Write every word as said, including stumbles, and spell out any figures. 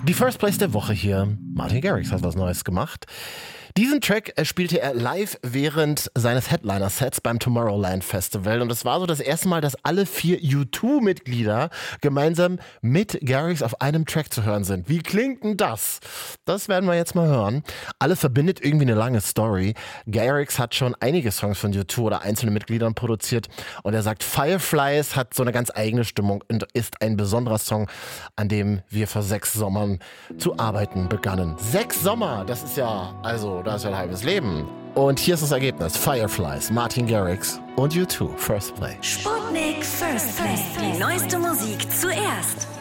Die First Place der Woche hier. Martin Garrix hat was Neues gemacht. Diesen Track spielte er live während seines Headliner-Sets beim Tomorrowland Festival. Und es war so das erste Mal, dass alle vier U zwei Mitglieder gemeinsam mit Garrix auf einem Track zu hören sind. Wie klingt denn das? Das werden wir jetzt mal hören. Alles verbindet irgendwie eine lange Story. Garrix hat schon einige Songs von U zwei oder einzelne Mitgliedern produziert. Und er sagt, Fireflies hat so eine ganz eigene Stimmung und ist ein besonderer Song, an dem wir vor sechs Sommern zu arbeiten begannen. Sechs Sommer, das ist ja, also... Das ist ja ein halbes Leben. Und hier ist das Ergebnis. Fireflies, Martin Garrix und U zwei, First Play. Sputnik First Play. Die neueste Musik zuerst.